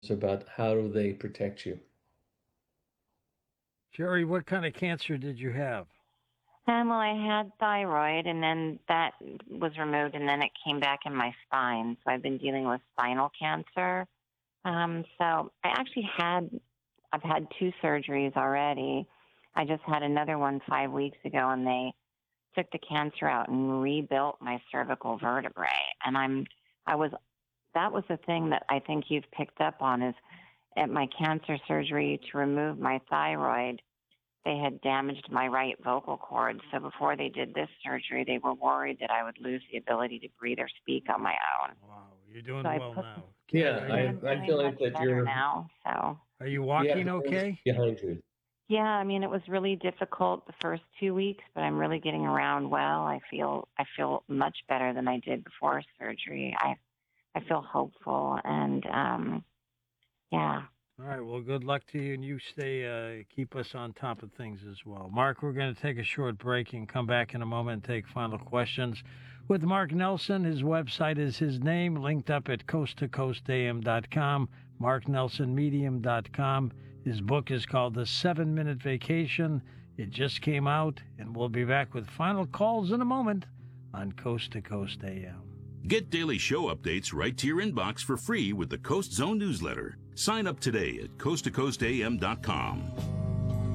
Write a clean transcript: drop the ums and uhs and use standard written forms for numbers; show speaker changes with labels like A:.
A: about how do they protect you.
B: Jerry, what kind of cancer did you have?
C: Well, I had thyroid, and then that was removed, and then it came back in my spine. So I've been dealing with spinal cancer. So I've had two surgeries already. I just had another one 5 weeks ago, and they took the cancer out and rebuilt my cervical vertebrae. And that was the thing that I think you've picked up on is at my cancer surgery to remove my thyroid, they had damaged my right vocal cord. So before they did this surgery, they were worried that I would lose the ability to breathe or speak on my own.
B: Wow, you're doing
C: So I
B: well
C: put
B: now.
A: Yeah,
C: I'm
A: I
C: doing
A: feel like
C: much
A: that
C: better now. So
B: Are you
A: you have
B: walking
A: hands
B: okay?
A: behind you.
C: yeah, I mean it was really difficult the first 2 weeks, but I'm really getting around well. I feel much better than I did before surgery. I feel hopeful and yeah.
B: All right, well, good luck to you, and you keep us on top of things as well. Mark, we're going to take a short break and come back in a moment and take final questions with Mark Nelson. His website is his name, linked up at coasttocoastam.com, marknelsonmedium.com. His book is called The 7-Minute Vacation. It just came out, and we'll be back with final calls in a moment on Coast to Coast AM.
D: Get daily show updates right to your inbox for free with the Coast Zone newsletter. Sign up today at coasttocoastam.com.